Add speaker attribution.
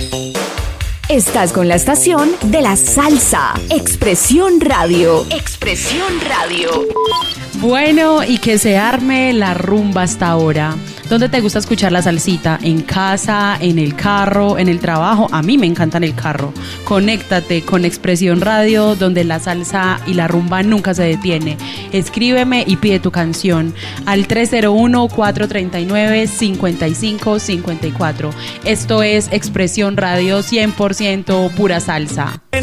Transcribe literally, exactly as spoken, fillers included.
Speaker 1: Estás con la estación de la salsa. Expresión Radio. Expresión Radio.
Speaker 2: Bueno, y que se arme la rumba hasta ahora. ¿Dónde te gusta escuchar la salsita? ¿En casa, en el carro, en el trabajo? A mí me encanta en el carro. Conéctate con Expresión Radio, donde la salsa y la rumba nunca se detiene. Escríbeme y pide tu canción al tres cero uno, cuatro tres nueve, cinco cinco cinco cuatro. Esto es Expresión Radio, cien por ciento pura salsa.